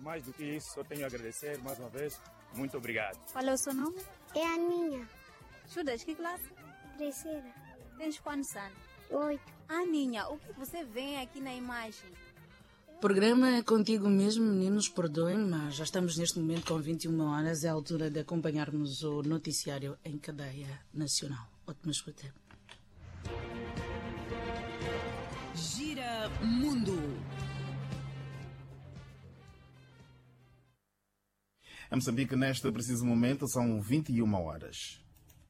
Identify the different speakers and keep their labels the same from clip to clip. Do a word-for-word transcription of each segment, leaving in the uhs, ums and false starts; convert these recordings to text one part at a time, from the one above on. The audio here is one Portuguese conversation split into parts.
Speaker 1: mais do que isso, só tenho a agradecer mais uma vez. Muito obrigado.
Speaker 2: Qual é o seu nome?
Speaker 3: É a Aninha.
Speaker 2: Estudas que classe?
Speaker 3: Terceira.
Speaker 2: Tens quantos anos?
Speaker 3: Oito.
Speaker 2: Aninha, o que você vê aqui na imagem?
Speaker 4: O programa é contigo mesmo, meninos, perdoem, mas já estamos neste momento com vinte e uma horas. É a altura de acompanharmos o noticiário em cadeia nacional. Ótima escuta.
Speaker 5: Gira Mundo.
Speaker 6: Em Moçambique, neste preciso momento, são vinte e uma horas.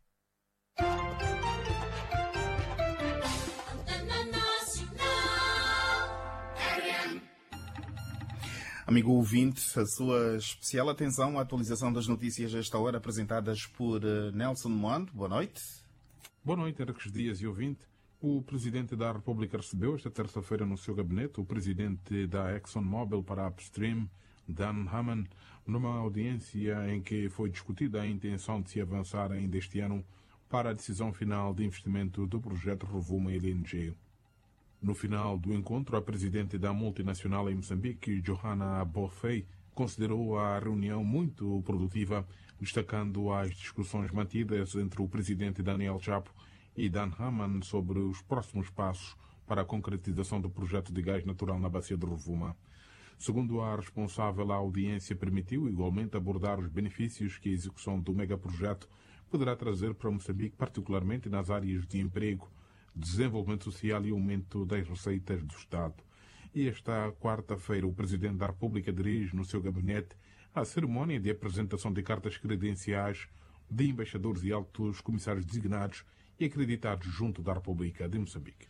Speaker 6: Amigo ouvinte, a sua especial atenção à atualização das notícias a esta hora apresentadas por Nelson Moando. Boa noite.
Speaker 7: Boa noite, Henriques Dias e ouvinte. O Presidente da República recebeu esta terça-feira no seu gabinete o Presidente da ExxonMobil para a Upstream, Dan Hammond, numa audiência em que foi discutida a intenção de se avançar ainda este ano para a decisão final de investimento do projeto Rovuma L N G. No final do encontro, a Presidente da multinacional em Moçambique, Johanna Boffey, considerou a reunião muito produtiva, destacando as discussões mantidas entre o Presidente Daniel Chapo e Dan Hammond sobre os próximos passos para a concretização do projeto de gás natural na bacia de Rovuma. Segundo a responsável, a audiência permitiu igualmente abordar os benefícios que a execução do megaprojeto poderá trazer para Moçambique, particularmente nas áreas de emprego, desenvolvimento social e aumento das receitas do Estado. E esta quarta-feira, o Presidente da República dirige no seu gabinete a cerimónia de apresentação de cartas credenciais de embaixadores e altos comissários designados e acreditados junto da República de Moçambique.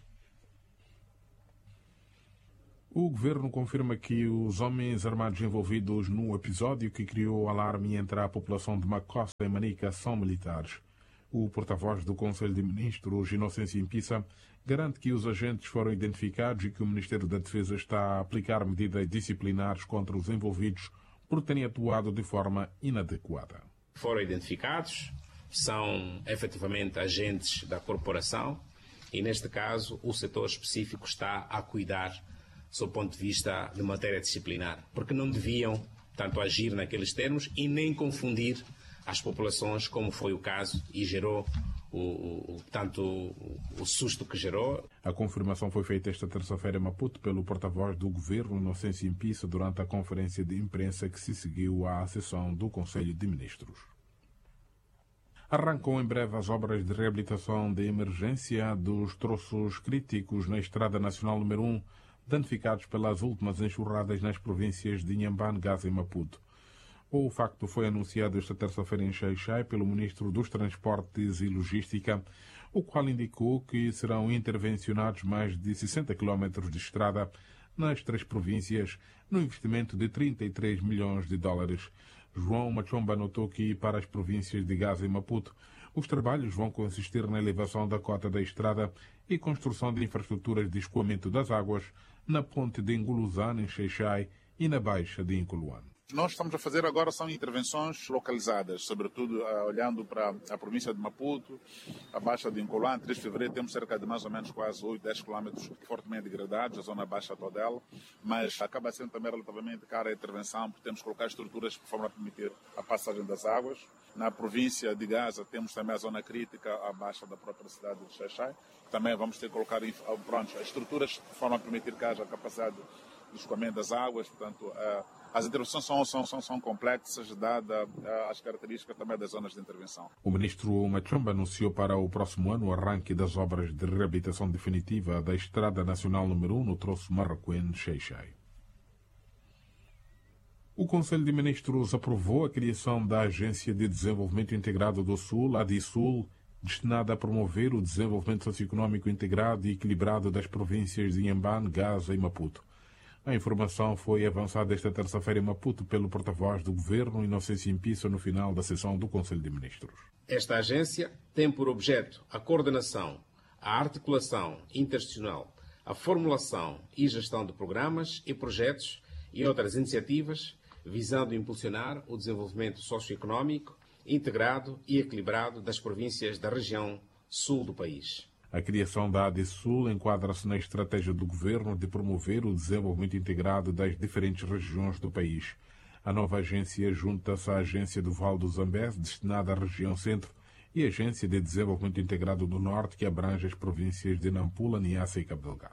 Speaker 7: O governo confirma que os homens armados envolvidos no episódio que criou alarme entre a população de Macosta e Manica são militares. O porta-voz do Conselho de Ministros, Inocêncio Impissa, garante que os agentes foram identificados e que o Ministério da Defesa está a aplicar medidas disciplinares contra os envolvidos por terem atuado de forma inadequada.
Speaker 8: Foram identificados, são efetivamente agentes da corporação e, neste caso, o setor específico está a cuidar sob o ponto de vista de matéria disciplinar, porque não deviam tanto agir naqueles termos e nem confundir as populações, como foi o caso, e gerou o, o, tanto o, o susto que gerou.
Speaker 7: A confirmação foi feita esta terça-feira em Maputo pelo porta-voz do governo, Inocêncio Impissa, durante a conferência de imprensa que se seguiu à sessão do Conselho de Ministros. Arrancam em breve as obras de reabilitação de emergência dos troços críticos na Estrada Nacional número um, danificados pelas últimas enxurradas nas províncias de Inhambane, Gaza e Maputo. O facto foi anunciado esta terça-feira em Xai-Xai pelo Ministro dos Transportes e Logística, o qual indicou que serão intervencionados mais de sessenta quilómetros de estrada nas três províncias, no investimento de trinta e três milhões de dólares. João Machomba notou que, para as províncias de Gaza e Maputo, os trabalhos vão consistir na elevação da cota da estrada e construção de infraestruturas de escoamento das águas na ponte de Nguluzane, em Xai-Xai, e na Baixa de Inculuane.
Speaker 9: Nós estamos a fazer agora são intervenções localizadas, sobretudo uh, olhando para a província de Maputo, a Baixa de Inculuane. três de fevereiro temos cerca de mais ou menos quase oito, dez quilómetros fortemente degradados, a zona baixa toda ela, mas acaba sendo também relativamente cara a intervenção, porque temos que colocar estruturas de forma a permitir a passagem das águas. Na província de Gaza temos também a zona crítica abaixo da própria cidade de Xai-Xai. Também vamos ter que colocar pronto, as estruturas de forma a permitir que haja a capacidade de escoamento das águas. Portanto, uh, as intervenções são, são, são, são complexas, dadas uh, as características também das zonas de intervenção.
Speaker 7: O ministro Machomba anunciou para o próximo ano o arranque das obras de reabilitação definitiva da Estrada Nacional número um no troço Marroquém-Xai-Xai. O Conselho de Ministros aprovou a criação da Agência de Desenvolvimento Integrado do Sul, a ADISUL, destinada a promover o desenvolvimento socioeconómico integrado e equilibrado das províncias de Inhambane, Gaza e Maputo. A informação foi avançada esta terça-feira em Maputo pelo porta-voz do Governo, Inocêncio Impissa, no final da sessão do Conselho de Ministros.
Speaker 8: Esta agência tem por objeto a coordenação, a articulação interinstitucional, a formulação e gestão de programas e projetos e outras iniciativas visando impulsionar o desenvolvimento socioeconómico integrado e equilibrado das províncias da região sul do país.
Speaker 7: A criação da ADISUL enquadra-se na estratégia do governo de promover o desenvolvimento integrado das diferentes regiões do país. A nova agência junta-se à Agência do Vale do Zambeze, destinada à região centro, e a Agência de Desenvolvimento Integrado do Norte, que abrange as províncias de Nampula, Niassa e Cabo Delgado.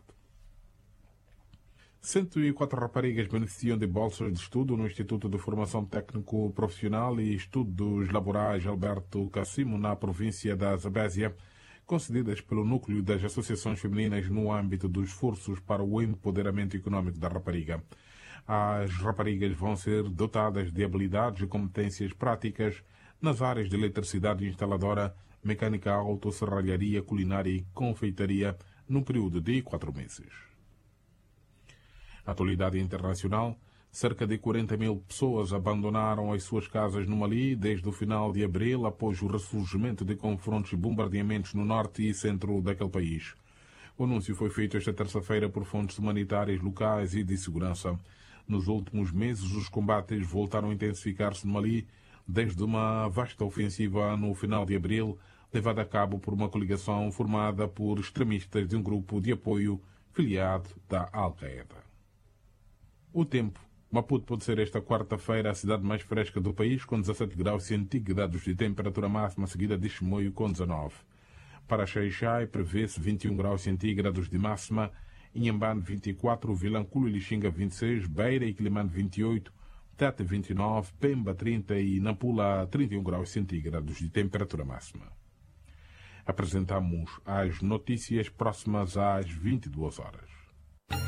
Speaker 7: cento e quatro raparigas beneficiam de bolsas de estudo no Instituto de Formação Técnico Profissional e Estudos Laborais Alberto Cassimo, na província da Zambésia, concedidas pelo Núcleo das Associações Femininas no âmbito dos esforços para o empoderamento econômico da rapariga. As raparigas vão ser dotadas de habilidades e competências práticas nas áreas de eletricidade instaladora, mecânica auto, serralharia, culinária e confeitaria, num período de quatro meses. Atualidade internacional: cerca de quarenta mil pessoas abandonaram as suas casas no Mali desde o final de abril, após o ressurgimento de confrontos e bombardeamentos no norte e centro daquele país. O anúncio foi feito esta terça-feira por fontes humanitárias locais e de segurança. Nos últimos meses, os combates voltaram a intensificar-se no Mali, desde uma vasta ofensiva no final de abril, levada a cabo por uma coligação formada por extremistas de um grupo de apoio filiado da Al-Qaeda. O tempo. Maputo pode ser esta quarta-feira a cidade mais fresca do país, com dezassete graus centígrados de temperatura máxima, seguida de Chimoio com dezanove. Para Xai-Xai prevê-se vinte e um graus centígrados de máxima, Inhambane vinte e quatro, Vilanculo e Lixinga vinte e seis, Beira e Quilimane vinte e oito, Tete vinte e nove, Pemba trinta e Nampula trinta e um graus centígrados de temperatura máxima. Apresentamos as notícias próximas às vinte e duas horas.